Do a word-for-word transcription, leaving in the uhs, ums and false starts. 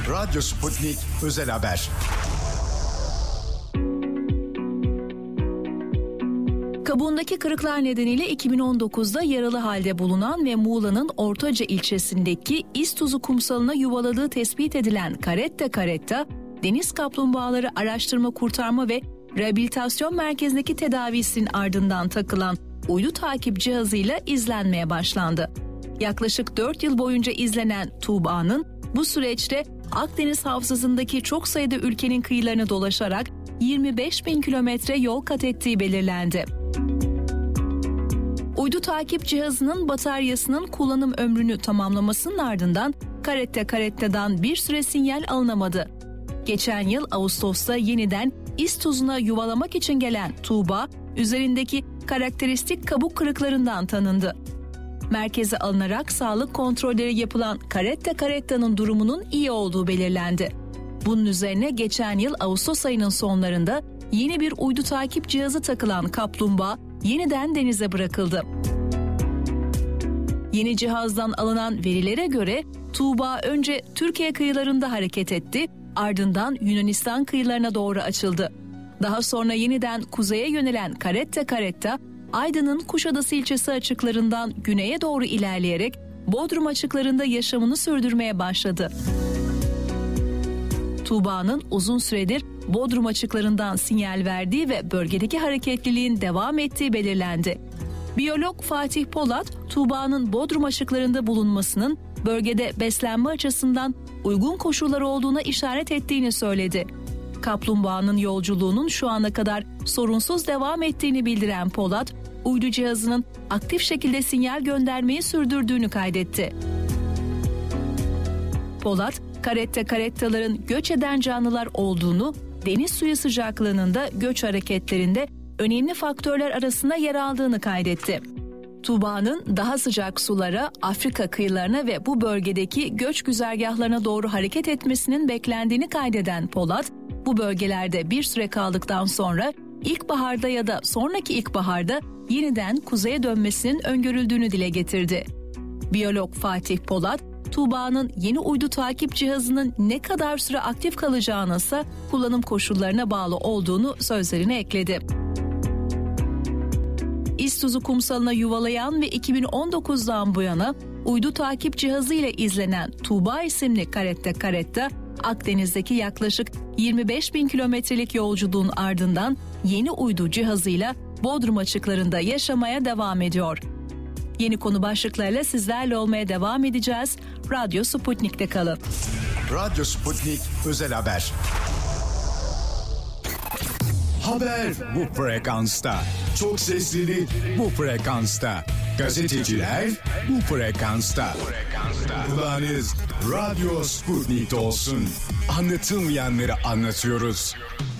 Radyo Sputnik Özel Haber. Kabuğundaki kırıklar nedeniyle iki bin on dokuzda yaralı halde bulunan ve Muğla'nın Ortaca ilçesindeki İztuzu kumsalına yuvaladığı tespit edilen Caretta caretta, Deniz Kaplumbağaları Araştırma Kurtarma ve Rehabilitasyon Merkezi'ndeki tedavisinin ardından takılan uydu takip cihazıyla izlenmeye başlandı. Yaklaşık dört yıl boyunca izlenen Tuğba'nın bu süreçte Akdeniz Havzası'ndaki çok sayıda ülkenin kıyılarını dolaşarak yirmi beş bin kilometre yol kat ettiği belirlendi. Uydu takip cihazının bataryasının kullanım ömrünü tamamlamasının ardından Caretta caretta'dan bir süre sinyal alınamadı. Geçen yıl Ağustos'ta yeniden İztuzu'na yuvalamak için gelen Tuğba, üzerindeki karakteristik kabuk kırıklarından tanındı. Merkeze alınarak sağlık kontrolleri yapılan Caretta caretta'nın durumunun iyi olduğu belirlendi. Bunun üzerine geçen yıl Ağustos ayının sonlarında yeni bir uydu takip cihazı takılan kaplumbağa yeniden denize bırakıldı. Yeni cihazdan alınan verilere göre Tuğba önce Türkiye kıyılarında hareket etti, ardından Yunanistan kıyılarına doğru açıldı. Daha sonra yeniden kuzeye yönelen Caretta caretta, Aydın'ın Kuşadası ilçesi açıklarından güneye doğru ilerleyerek Bodrum açıklarında yaşamını sürdürmeye başladı. Tuğba'nın uzun süredir Bodrum açıklarından sinyal verdiği ve bölgedeki hareketliliğin devam ettiği belirlendi. Biyolog Fatih Polat, Tuğba'nın Bodrum açıklarında bulunmasının bölgede beslenme açısından uygun koşullar olduğuna işaret ettiğini söyledi. Kaplumbağanın yolculuğunun şu ana kadar sorunsuz devam ettiğini bildiren Polat, uydu cihazının aktif şekilde sinyal göndermeyi sürdürdüğünü kaydetti. Polat, Caretta caretta'ların göç eden canlılar olduğunu, deniz suyu sıcaklığının da göç hareketlerinde önemli faktörler arasında yer aldığını kaydetti. Tuğba'nın daha sıcak sulara, Afrika kıyılarına ve bu bölgedeki göç güzergahlarına doğru hareket etmesinin beklendiğini kaydeden Polat, bu bölgelerde bir süre kaldıktan sonra ilkbaharda ya da sonraki ilkbaharda yeniden kuzeye dönmesinin öngörüldüğünü dile getirdi. Biyolog Fatih Polat, Tuğba'nın yeni uydu takip cihazının ne kadar süre aktif kalacağına ise kullanım koşullarına bağlı olduğunu sözlerine ekledi. İztuzu kumsalına yuvalayan ve iki bin on dokuzdan bu yana uydu takip cihazı ile izlenen Tuğba isimli Caretta caretta, Akdeniz'deki yaklaşık yirmi beş bin kilometrelik yolculuğun ardından yeni uydu cihazıyla Bodrum açıklarında yaşamaya devam ediyor. Yeni konu başlıklarıyla sizlerle olmaya devam edeceğiz. Radyo Sputnik'te kalın. Radyo Sputnik Özel Haber. Haber bu frekansta. Çok seslilik bu frekansta. Gazeteciler bu frekansta. Kulağınız Radyo Sputnik'te olsun. Anlatılmayanları anlatıyoruz.